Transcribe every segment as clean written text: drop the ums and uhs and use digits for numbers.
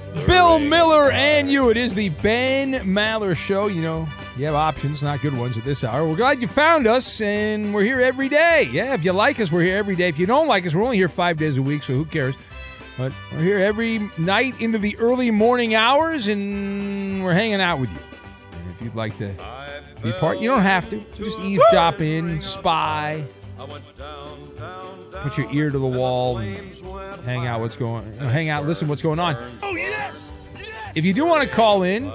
Bill Miller and you. It is the Ben Maller Show. You know, you have options, not good ones at this hour. We're glad you found us, and we're here every day. Yeah, if you like us, we're here every day. If you don't like us, we're only here 5 days a week, so who cares? But we're here every night into the early morning hours, and we're hanging out with you. And if you'd like to be part, you don't have to. Just eavesdrop in, spy, put your ear to the wall, and hang out. Listen what's going on. Oh, yes! If you do want to call in,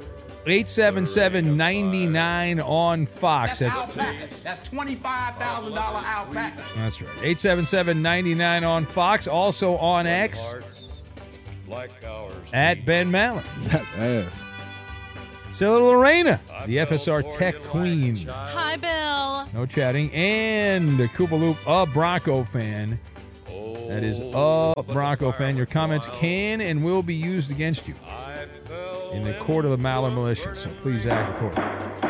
877-99 on Fox. That's $25,000 alpaca. That's right. 877-99 on Fox. Also on X at Ben Maller. That's ass. Sarah Lorena, the FSR Tech Queen. Hi, Bill. No chatting. And Koopa Loop, a Bronco fan. That is a Bronco fan. Your comments can and will be used against you in the court of the Maller Militia. So please act accordingly.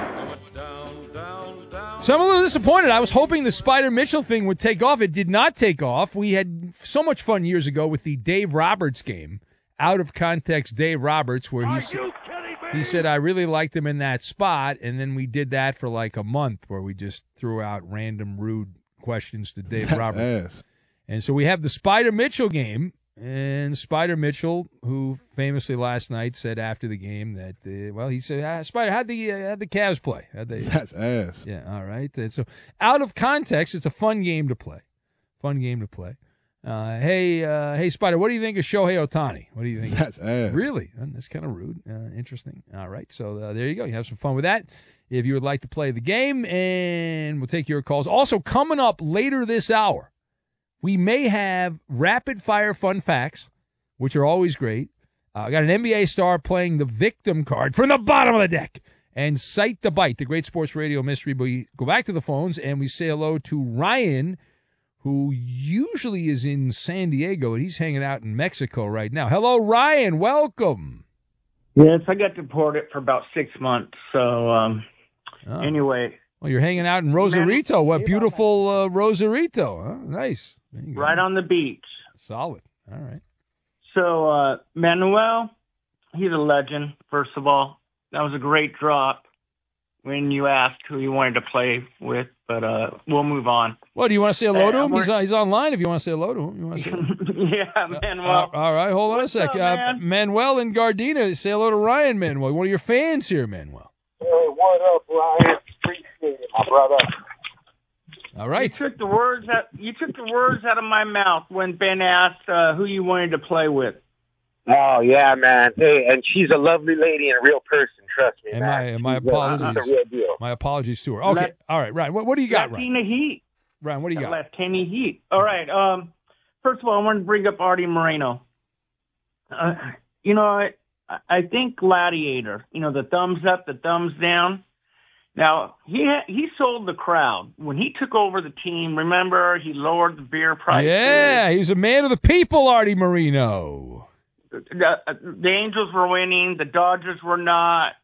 So I'm a little disappointed. I was hoping the Spider Mitchell thing would take off. It did not take off. We had so much fun years ago with the Dave Roberts game. Out of context, Dave Roberts, where he said, I really liked him in that spot. And then we did that for like a month where we just threw out random rude questions to Dave Roberts. Ass. And so we have the Spider Mitchell game. And Spider Mitchell, who famously last night said after the game that, he said, Spider, how'd the Cavs play? That's ass. Yeah, all right. And so out of context, it's a fun game to play. Hey, Spider, what do you think of Shohei Ohtani? What do you think? That's ass. Really? That's kind of rude. Interesting. All right, so there you go. You have some fun with that. If you would like to play the game, and we'll take your calls. Also, coming up later this hour, we may have rapid-fire fun facts, which are always great. I got an NBA star playing the victim card from the bottom of the deck. And Cite the Bite, the great sports radio mystery. But we go back to the phones, and we say hello to Ryan, who usually is in San Diego, and he's hanging out in Mexico right now. Hello, Ryan. Welcome. Yes, I got deported for about 6 months. So, anyway. Well, you're hanging out in Rosarito. What beautiful Rosarito. Huh? Nice. Right on the beach. Solid. All right. So, Manuel, he's a legend, first of all. That was a great drop when you asked who you wanted to play with, but we'll move on. Well, do you want to say hello to him? He's online if you want to say hello to him. You want to say yeah, Manuel. All right, hold on What's a sec. up, Manuel and Gardena, say hello to Ryan, Manuel. One of your fans here, Manuel. Hey, what up, Ryan? Appreciate it, my brother. All right. You took the words out of my mouth when Ben asked who you wanted to play with. Oh, yeah, man. Hey, and she's a lovely lady and a real person, trust me, man. My apologies. She's a real deal. My apologies to her. Okay, all right, Ryan. What do you got, Ryan? Latina Heat. Ryan, what do you got? Latina Heat. All right. First of all, I want to bring up Artie Moreno. I think Gladiator, the thumbs up, the thumbs down. Now, he sold the crowd. When he took over the team, remember, he lowered the beer prices. Yeah, he's a man of the people, Artie Moreno. The Angels were winning. The Dodgers were not.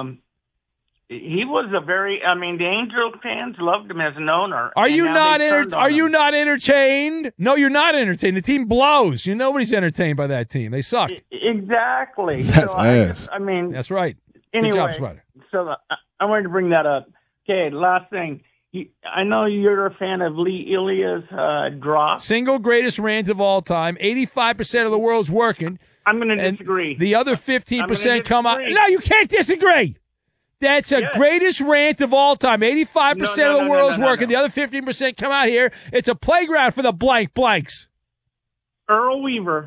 He was the Angel fans loved him as an owner. Are you not entertained? No, you're not entertained. The team blows. Nobody's entertained by that team. They suck. Exactly. That's ass. That's right. Anyway, good job, Spider. So I wanted to bring that up. Okay, last thing. I know you're a fan of Lee Ilia's drop. Single greatest rant of all time. 85% of the world's working. I'm going to disagree. The other 15% come out. No, you can't disagree. That's a greatest rant of all time. 85% of the world's working. The other 15% come out here. It's a playground for the blanks. Earl Weaver's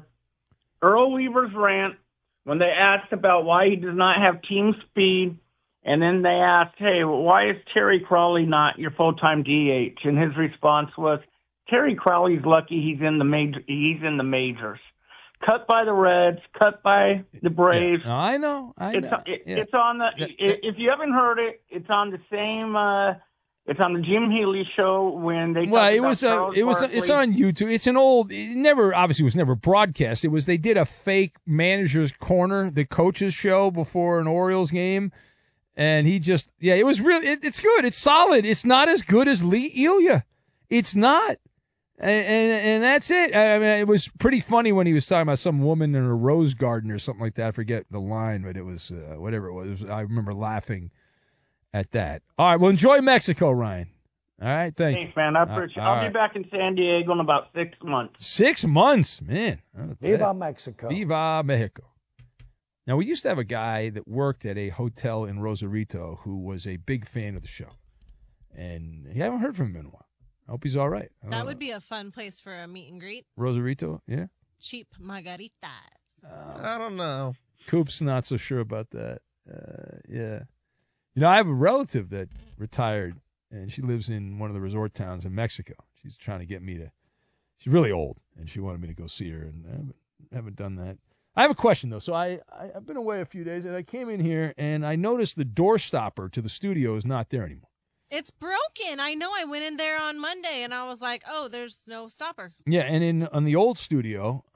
rant when they asked about why he does not have team speed, and then they asked, hey, why is Terry Crowley not your full-time DH? And his response was, Terry Crowley's lucky he's in the majors. Cut by the Reds, cut by the Braves. Yeah. I know. It's on the. If you haven't heard it, it's on the same. It's on the Jim Healy show when they. Well, it's on YouTube. It's an old. It was never broadcast. They did a fake manager's corner, the coach's show before an Orioles game, and he just it was really. It's good. It's solid. It's not as good as Lee Elia. It's not. And that's it. I mean, it was pretty funny when he was talking about some woman in a rose garden or something like that. I forget the line, but it was whatever it was. I remember laughing at that. All right, well, enjoy Mexico, Ryan. All right, Thanks, man. I appreciate it. I'll be back in San Diego in about 6 months. 6 months, man. Viva Mexico. Viva Mexico. Now, we used to have a guy that worked at a hotel in Rosarito who was a big fan of the show. And you haven't heard from him in a while. I hope he's all right. That would be a fun place for a meet and greet. Rosarito, yeah. Cheap margaritas. I don't know. Coop's not so sure about that. Yeah. You know, I have a relative that retired, and she lives in one of the resort towns in Mexico. She's trying to get me to – she's really old, and she wanted me to go see her, and I haven't done that. I have a question, though. So I've been away a few days, and I came in here, and I noticed the door stopper to the studio is not there anymore. It's broken. I know. I went in there on Monday, and I was like, oh, there's no stopper. Yeah, and on the old studio,